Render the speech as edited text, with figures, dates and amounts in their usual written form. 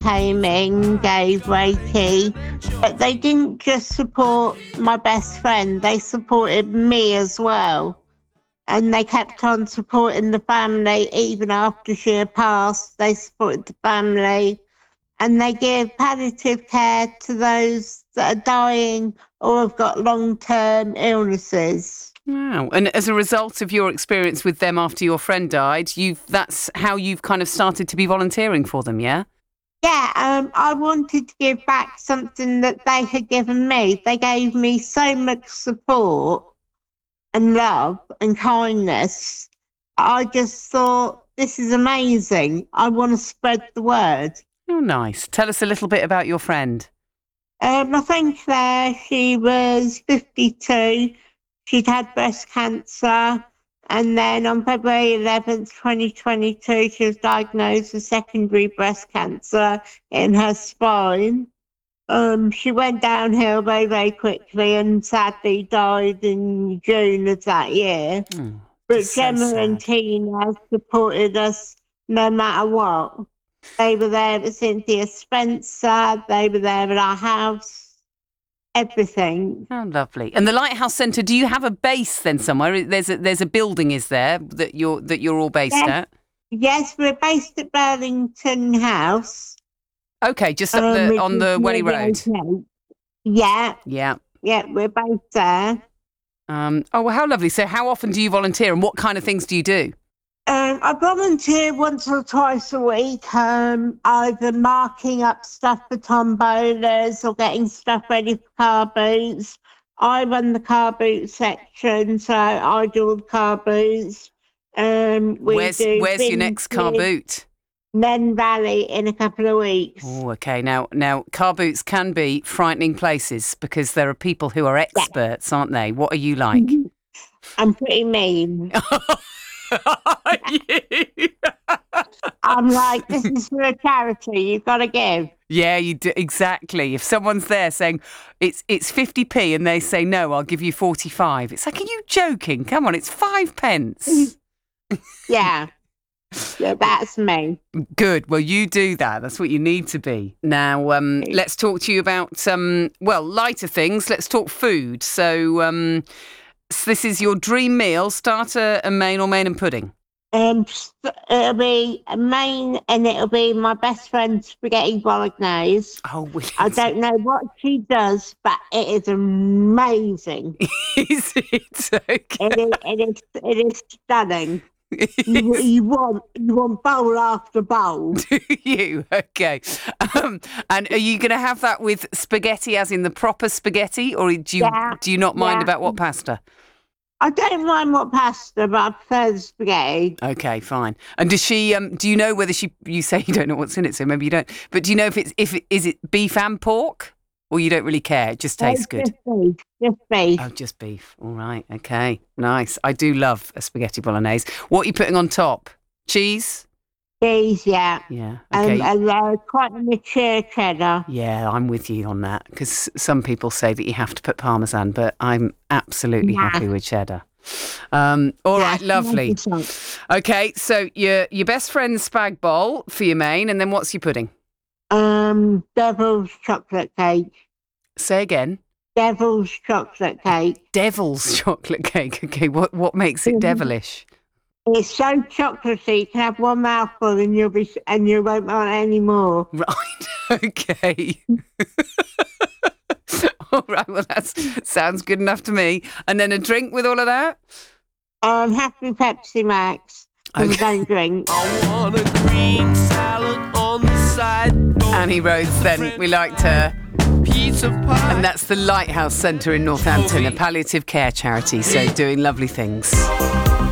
came in, gave Reiki, but they didn't just support my best friend, they supported me as well. And they kept on supporting the family even after she had passed. They supported the family and they give palliative care to those that are dying or have got long-term illnesses. Wow. And as a result of your experience with them after your friend died, that's how you've kind of started to be volunteering for them, yeah? Yeah, I wanted to give back something that they had given me. They gave me so much support and love and kindness. I just thought, this is amazing. I want to spread the word. Oh, nice. Tell us a little bit about your friend. My friend Claire, she was 52. She'd had breast cancer. And then on February 11th, 2022, she was diagnosed with secondary breast cancer in her spine. She went downhill very, very quickly and sadly died in June of that year. But Gemma and Tina supported us no matter what. They were there at Cynthia Spencer. They were there at our house. Everything. Oh, lovely. And the Lighthouse Centre, do you have a base then somewhere? There's a building, is there, that you're all based at? Yes, we're based at Burlington House. Okay, just up on the Welly Road. Yeah. Yeah. Yeah, we're based there. Oh, well, how lovely. So how often do you volunteer and what kind of things do you do? I volunteer once or twice a week, either marking up stuff for tombolas or getting stuff ready for car boots. I run the car boot section, so I do all the car boots. Where's your next car boot? Nen Valley in a couple of weeks. Oh, okay. Now, car boots can be frightening places because there are people who are experts, aren't they? What are you like? I'm pretty mean. Are you? I'm like, this is for a charity. You've got to give. Yeah, you do, exactly. If someone's there saying it's 50p and they say no, I'll give you 45. It's like, are you joking? Come on, it's 5 pence. Yeah. Yeah, that's me. Good. Well, you do that. That's what you need to be. Now, let's talk to you about, lighter things. Let's talk food. So this is your dream meal, starter and main, or main and pudding? It'll be a main and it'll be my best friend's spaghetti bolognese. Oh, I don't know what she does, but it is amazing. Is it? Okay. It is stunning. You want bowl after bowl. Do you? Okay. And are you going to have that with spaghetti, as in the proper spaghetti, or do you not mind about what pasta? I don't mind what pasta, but I prefer the spaghetti. Okay, fine. And does she? Do you know whether you say you don't know what's in it, so maybe you don't. But do you know if it beef and pork? Or you don't really care? It just tastes good? Just beef. Oh, just beef. All right. Okay. Nice. I do love a spaghetti bolognese. What are you putting on top? Cheese? Cheese, yeah. Yeah. Okay. And quite a mature cheddar. Yeah, I'm with you on that. Because some people say that you have to put Parmesan, but I'm absolutely happy with cheddar. All right, lovely. Okay, so your best friend's spag bol for your main, and then what's your pudding? Devil's chocolate cake. Say again. Devil's chocolate cake. Devil's chocolate cake. Okay, what makes it devilish? It's so chocolatey. You can have one mouthful and you won't want any more. Right. Okay. All right. Well, that sounds good enough to me. And then a drink with all of that. Happy Pepsi Max. Okay. I don't drink. I want a green salad on the side. Annie Rhodes, then. We liked her. Pizza pie. And that's the Lighthouse Centre in Northampton, a palliative care charity, so doing lovely things.